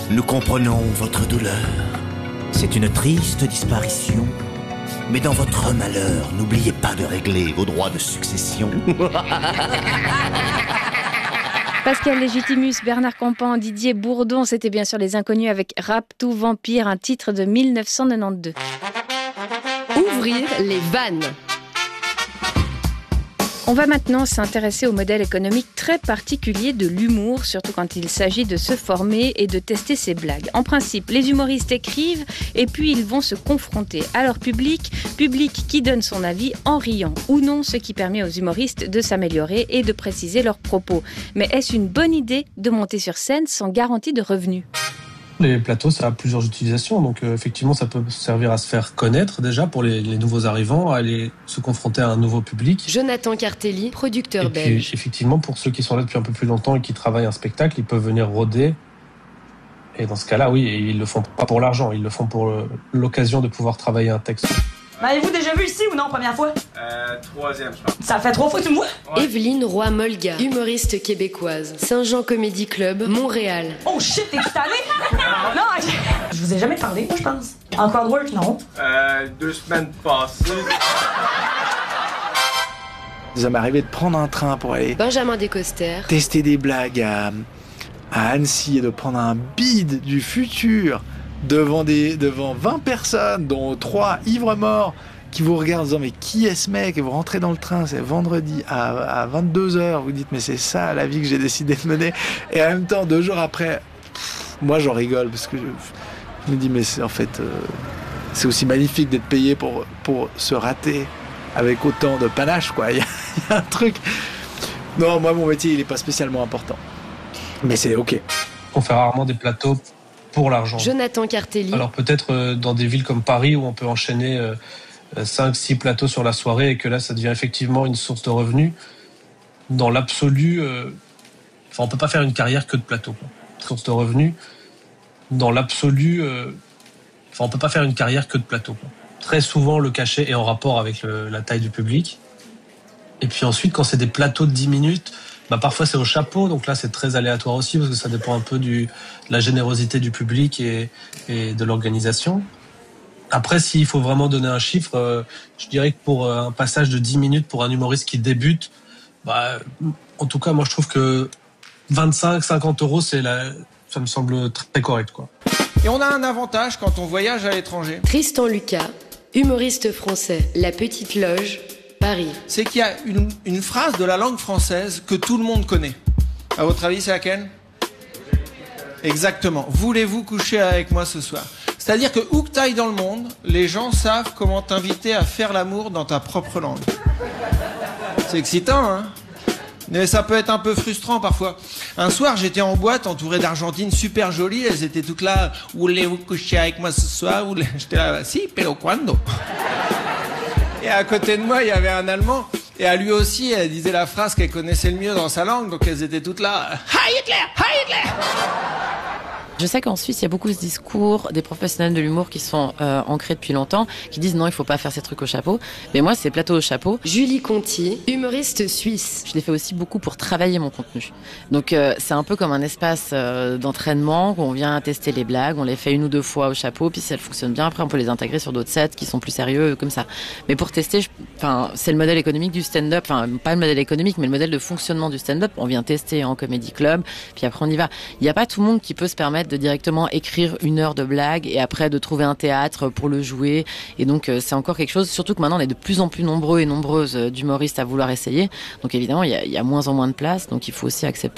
Nous comprenons votre douleur. C'est une triste disparition. Mais dans votre malheur, n'oubliez pas de régler vos droits de succession. Pascal Légitimus, Bernard Campan, Didier Bourdon, c'était bien sûr Les Inconnus avec Rap-Tout Vampire, un titre de 1992. Ouvrir les vannes. On va maintenant s'intéresser au modèle économique très particulier de l'humour, surtout quand il s'agit de se former et de tester ses blagues. En principe, les humoristes écrivent et puis ils vont se confronter à leur public qui donne son avis en riant ou non, ce qui permet aux humoristes de s'améliorer et de préciser leurs propos. Mais est-ce une bonne idée de monter sur scène sans garantie de revenus ? Les plateaux, ça a plusieurs utilisations. Donc effectivement, ça peut servir à se faire connaître déjà pour les nouveaux arrivants, à aller se confronter à un nouveau public. Jonathan Cartelli, producteur et belge. Puis, effectivement, pour ceux qui sont là depuis un peu plus longtemps et qui travaillent un spectacle, ils peuvent venir rôder. Et dans ce cas-là, oui, ils le font pas pour l'argent, ils le font pour l'occasion de pouvoir travailler un texte. M'avez-vous déjà vu ici ou non, première fois? Troisième, je pense. Ça fait 3 fois que tu me vois? Ouais. Evelyne Roy-Molga, humoriste québécoise. Saint-Jean Comedy Club, Montréal. Oh shit, t'es allé? Non, je vous ai jamais parlé, moi, je pense. En crowdwork, non? 2 semaines passées. Ça m'est arrivé de prendre un train pour aller Benjamin Descoster. tester des blagues à Annecy et de prendre un bide du futur devant 20 personnes, dont 3 ivres morts, qui vous regardent en disant mais qui est ce mec? Et vous rentrez dans le train, c'est vendredi à 22h, vous dites mais c'est ça la vie que j'ai décidé de mener. Et en même temps, 2 jours après, moi j'en rigole parce que je me dis mais c'est, en fait c'est aussi magnifique d'être payé pour se rater avec autant de panache, quoi. Il y a un truc. Non, moi mon métier il est pas spécialement important, mais c'est ok. On fait rarement des plateaux pour l'argent. Jonathan Cartelli. Alors peut-être dans des villes comme Paris où on peut enchaîner 5-6 plateaux sur la soirée et que là ça devient effectivement une source de revenus. Dans l'absolu, on peut pas faire une carrière que de plateaux, quoi. Source de revenus. Dans l'absolu, on peut pas faire une carrière que de plateaux, quoi. Très souvent le cachet est en rapport avec la taille du public. Et puis ensuite quand c'est des plateaux de 10 minutes, parfois c'est au chapeau, donc là c'est très aléatoire aussi parce que ça dépend un peu de la générosité du public et de l'organisation. Après, s'il faut vraiment donner un chiffre, je dirais que pour un passage de 10 minutes pour un humoriste qui débute, en tout cas moi je trouve que 25-50 euros ça me semble très correct, quoi. Et on a un avantage quand on voyage à l'étranger. Tristan Lucas, humoriste français, La Petite Loge, Paris. C'est qu'il y a une phrase de la langue française que tout le monde connaît. À votre avis, c'est laquelle? Exactement. Voulez-vous coucher avec moi ce soir? C'est-à-dire que où que t'ailles dans le monde, les gens savent comment t'inviter à faire l'amour dans ta propre langue. C'est excitant, hein? Mais ça peut être un peu frustrant parfois. Un soir, j'étais en boîte entouré d'Argentines super jolies. Elles étaient toutes là. Voulez-vous coucher avec moi ce soir? J'étais là, si, pero cuando? Et à côté de moi, il y avait un Allemand. Et à lui aussi, elle disait la phrase qu'elle connaissait le mieux dans sa langue. Donc elles étaient toutes là. Heil Hitler! Heil Hitler! Je sais qu'en Suisse, il y a beaucoup ce discours des professionnels de l'humour qui sont ancrés depuis longtemps, qui disent non, il faut pas faire ces trucs au chapeau. Mais moi, c'est plateau au chapeau. Julie Conti, humoriste suisse. Je l'ai fait aussi beaucoup pour travailler mon contenu. Donc c'est un peu comme un espace d'entraînement où on vient tester les blagues, on les fait 1 ou 2 fois au chapeau, puis si elles fonctionnent bien, après on peut les intégrer sur d'autres sets qui sont plus sérieux, comme ça. Mais pour tester, c'est le modèle économique du stand-up, pas le modèle économique, mais le modèle de fonctionnement du stand-up. On vient tester en comédie club, puis après on y va. Il n'y a pas tout le monde qui peut se permettre de directement écrire 1 heure de blague et après de trouver un théâtre pour le jouer. Et donc c'est encore quelque chose, surtout que maintenant on est de plus en plus nombreux et nombreuses d'humoristes à vouloir essayer. Donc évidemment il y a moins en moins de place, donc il faut aussi accepter